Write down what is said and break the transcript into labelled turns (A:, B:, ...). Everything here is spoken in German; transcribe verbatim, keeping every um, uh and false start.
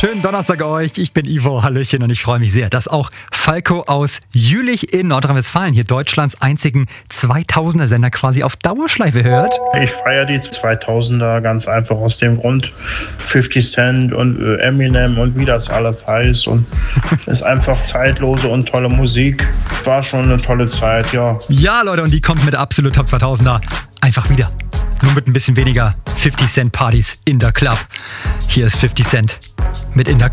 A: Schönen Donnerstag euch, ich bin Ivo, Hallöchen und ich freue mich sehr, dass auch Falco aus Jülich in Nordrhein-Westfalen hier Deutschlands einzigen zweitausender-Sender quasi auf Dauerschleife hört.
B: Ich feiere die zweitausender ganz einfach aus dem Grund, fifty Cent und Eminem und wie das alles heißt und ist einfach zeitlose und tolle Musik. War schon eine tolle Zeit, ja.
A: Ja Leute, und die kommt mit der absolut Top zweitausender einfach wieder. Nur mit ein bisschen weniger fifty Cent Partys in der Club. Hier ist fifty Cent mit In der Club.